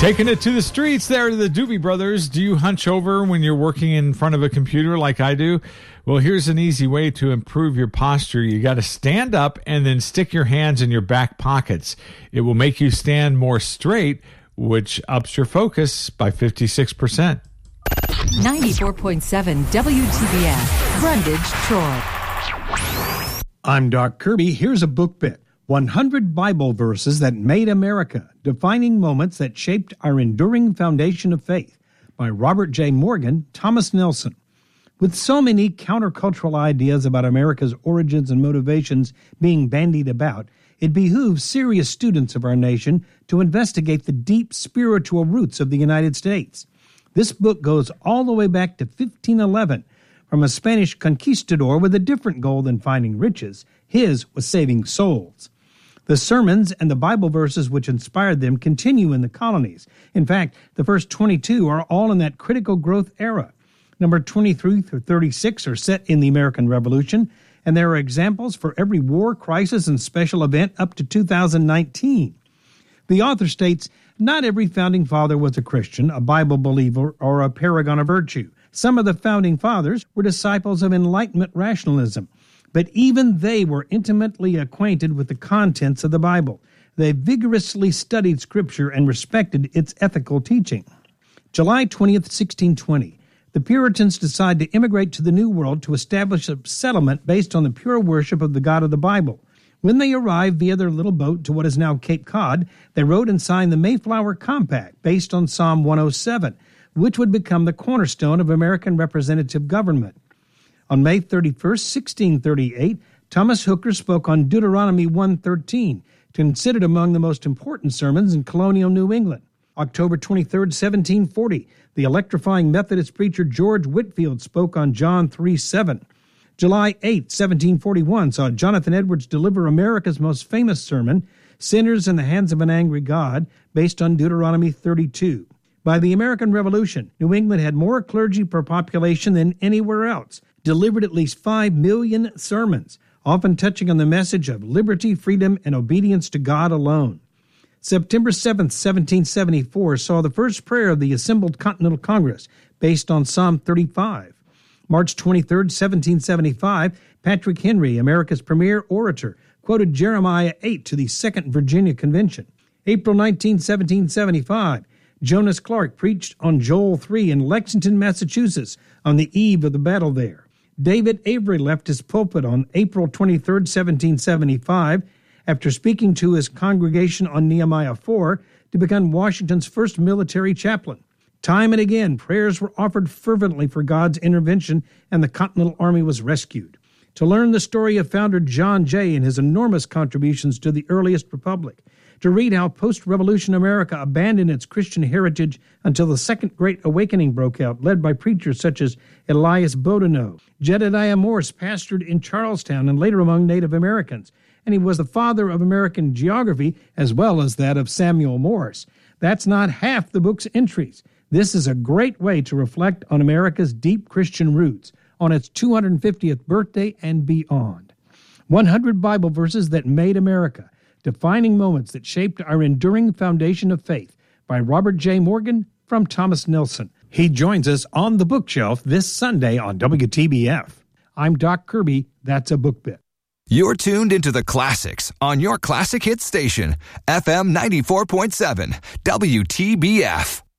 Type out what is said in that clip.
Taking it to the streets there to the Doobie Brothers. Do you hunch over when you're working in front of a computer like I do? Well, here's an easy way to improve your posture. You got to stand up and then stick your hands in your back pockets. It will make you stand more straight, which ups your focus by 56%. 94.7 WTBF, Brundage, Troy. I'm Doc Kirby. Here's a book bit. 100 Bible Verses That Made America, Defining Moments That Shaped Our Enduring Foundation of Faith, by Robert J. Morgan, Thomas Nelson. With so many countercultural ideas about America's origins and motivations being bandied about, it behooves serious students of our nation to investigate the deep spiritual roots of the United States. This book goes all the way back to 1511, from a Spanish conquistador with a different goal than finding riches. His was saving souls. The sermons and the Bible verses which inspired them continue in the colonies. In fact, the first 22 are all in that critical growth era. Number 23 through 36 are set in the American Revolution, and there are examples for every war, crisis, and special event up to 2019. The author states, not every founding father was a Christian, a Bible believer, or a paragon of virtue. Some of the founding fathers were disciples of Enlightenment rationalism, but even they were intimately acquainted with the contents of the Bible. They vigorously studied Scripture and respected its ethical teaching. July 20th, 1620, the Puritans decide to immigrate to the New World to establish a settlement based on the pure worship of the God of the Bible. When they arrived via their little boat to what is now Cape Cod, they wrote and signed the Mayflower Compact based on Psalm 107, which would become the cornerstone of American representative government. On May 31st, 1638, Thomas Hooker spoke on Deuteronomy 1:13, considered among the most important sermons in colonial New England. October 23rd, 1740, the electrifying Methodist preacher George Whitefield spoke on John 3:7. July 8, 1741, saw Jonathan Edwards deliver America's most famous sermon, Sinners in the Hands of an Angry God, based on Deuteronomy 32. By the American Revolution, New England had more clergy per population than anywhere else, delivered at least 5 million sermons, often touching on the message of liberty, freedom, and obedience to God alone. September 7, 1774, saw the first prayer of the assembled Continental Congress, based on Psalm 35. March 23, 1775, Patrick Henry, America's premier orator, quoted Jeremiah 8 to the Second Virginia Convention. April 19, 1775, Jonas Clark preached on Joel 3 in Lexington, Massachusetts, on the eve of the battle there. David Avery left his pulpit on April 23, 1775, after speaking to his congregation on Nehemiah 4, to become Washington's first military chaplain. Time and again, prayers were offered fervently for God's intervention, and the Continental Army was rescued. To learn the story of founder John Jay and his enormous contributions to the earliest republic, to read how post-revolution America abandoned its Christian heritage until the Second Great Awakening broke out, led by preachers such as Elias Boudinot. Jedediah Morse pastored in Charlestown and later among Native Americans, and he was the father of American geography as well as that of Samuel Morse. That's not half the book's entries. This is a great way to reflect on America's deep Christian roots, on its 250th birthday and beyond. 100 Bible Verses That Made America, Defining Moments That Shaped Our Enduring Foundation of Faith, by Robert J. Morgan from Thomas Nelson. He joins us on the bookshelf this Sunday on WTBF. I'm Doc Kirby. That's a book bit. You're tuned into the classics on your classic hit station, FM 94.7, WTBF.